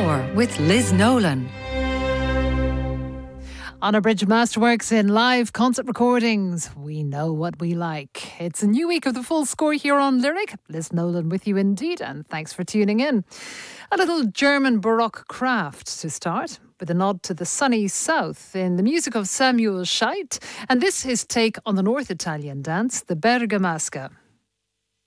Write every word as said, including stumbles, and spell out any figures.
Hour with Liz Nolan. On our Bridge Masterworks in live concert recordings, we know what we like. It's a new week of the full score here on Lyric. Liz Nolan with you indeed, and thanks for tuning in. A little German Baroque craft to start, with a nod to the sunny south in the music of Samuel Scheidt. And this is take on the North Italian dance, the Bergamasca.